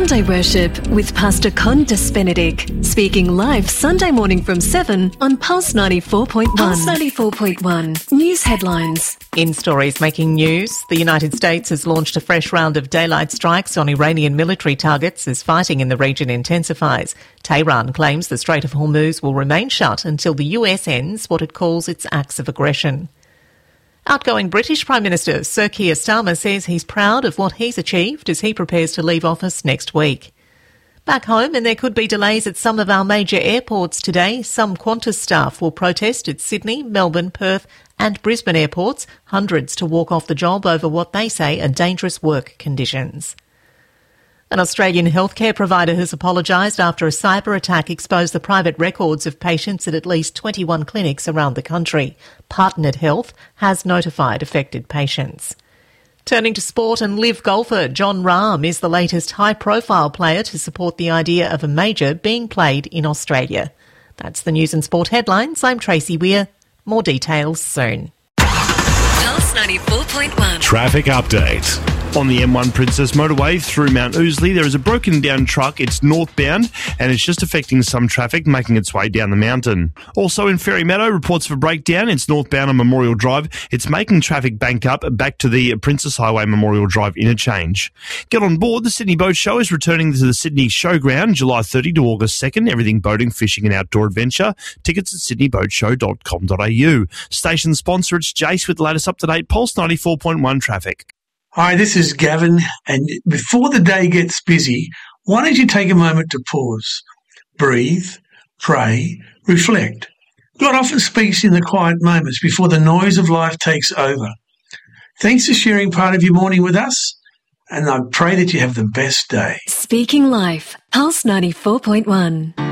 Sunday Worship with Pastor Condis Benedict, speaking live Sunday morning from 7 on Pulse 94.1. Pulse 94.1 News headlines. In stories making news, the United States has launched a fresh round of daylight strikes on Iranian military targets as fighting in the region intensifies. Tehran claims the Strait of Hormuz will remain shut until the US ends what it calls its acts of aggression. Outgoing British Prime Minister Sir Keir Starmer says he's proud of what he's achieved as he prepares to leave office next week. Back home, and there could be delays at some of our major airports today, some Qantas staff will protest at Sydney, Melbourne, Perth and Brisbane airports, hundreds to walk off the job over what they say are dangerous work conditions. An Australian healthcare provider has apologised after a cyber attack exposed the private records of patients at least 21 clinics around the country. Partnered Health has notified affected patients. Turning to sport, and live golfer Jon Rahm is the latest high-profile player to support the idea of a major being played in Australia. That's the news and sport headlines. I'm Tracy Weir. More details soon. Pulse 94.1. Traffic update. On the M1 Princess Motorway through Mount Ousley, there is a broken down truck. It's northbound and it's just affecting some traffic, making its way down the mountain. Also in Fairy Meadow, reports of a breakdown. It's northbound on Memorial Drive. It's making traffic bank up back to the Princess Highway Memorial Drive interchange. Get on board. The Sydney Boat Show is returning to the Sydney Showground July 30 to August 2nd. Everything boating, fishing and outdoor adventure. Tickets at sydneyboatshow.com.au. Station sponsor, it's Jace with the latest up-to-date Pulse 94.1 traffic. Hi, this is Gavin, and before the day gets busy, why don't you take a moment to pause, breathe, pray, reflect. God often speaks in the quiet moments before the noise of life takes over. Thanks for sharing part of your morning with us, and I pray that you have the best day. Speaking life, Pulse 94.1.